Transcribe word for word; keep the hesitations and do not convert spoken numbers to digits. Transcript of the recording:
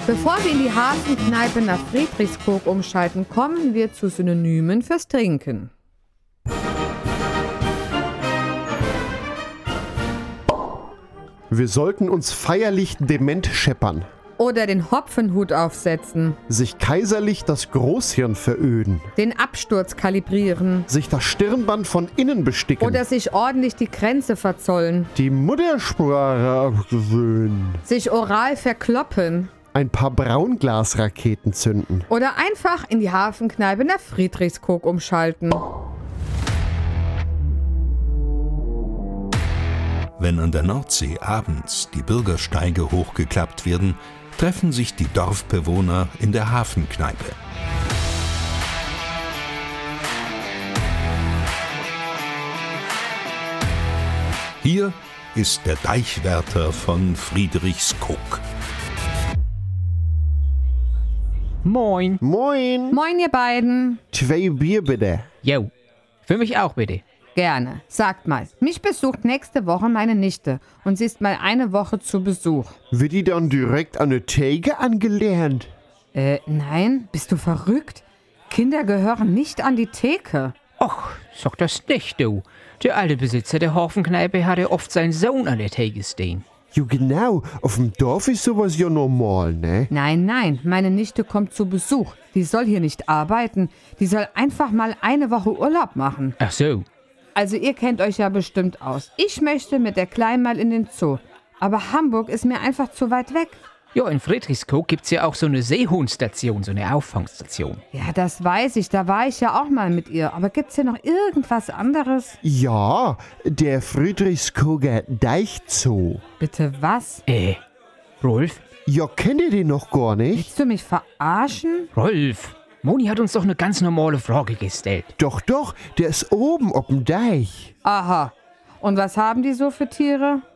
Bevor wir in die Hafenkneipe nach Friedrichskoog umschalten, kommen wir zu Synonymen fürs Trinken. Wir sollten uns feierlich dement scheppern. Oder den Hopfenhut aufsetzen. Sich kaiserlich das Großhirn veröden. Den Absturz kalibrieren. Sich das Stirnband von innen besticken. Oder sich ordentlich die Grenze verzollen. Die Muttersprache abgewöhnen. Sich oral verkloppen. Ein paar Braunglasraketen zünden. Oder einfach in die Hafenkneipe nach Friedrichskoog umschalten. Wenn an der Nordsee abends die Bürgersteige hochgeklappt werden, treffen sich die Dorfbewohner in der Hafenkneipe. Hier ist der Deichwärter von Friedrichskoog. Moin. Moin. Moin, ihr beiden. Zwei Bier bitte. Jo, für mich auch bitte. Gerne. Sagt mal, mich besucht nächste Woche meine Nichte und sie ist mal eine Woche zu Besuch. Wird die dann direkt an der Theke angelernt? Äh, nein? Bist du verrückt? Kinder gehören nicht an die Theke. Och, sag das nicht, du. Der alte Besitzer der Hafenkneipe hatte oft seinen Sohn an der Theke stehen. Jo genau, auf dem Dorf ist sowas ja normal, ne? Nein, nein, meine Nichte kommt zu Besuch. Die soll hier nicht arbeiten. Die soll einfach mal eine Woche Urlaub machen. Ach so. Also ihr kennt euch ja bestimmt aus. Ich möchte mit der Kleinen mal in den Zoo. Aber Hamburg ist mir einfach zu weit weg. Ja, in Friedrichskoog gibt's ja auch so eine Seehundstation, so eine Auffangstation. Ja, das weiß ich. Da war ich ja auch mal mit ihr. Aber gibt's hier noch irgendwas anderes? Ja, der Friedrichskooger Deichzoo. Bitte was? Äh, Rolf? Ja, kennt ihr den noch gar nicht? Willst du mich verarschen? Rolf, Moni hat uns doch eine ganz normale Frage gestellt. Doch, doch, der ist oben auf dem Deich. Aha. Und was haben die so für Tiere?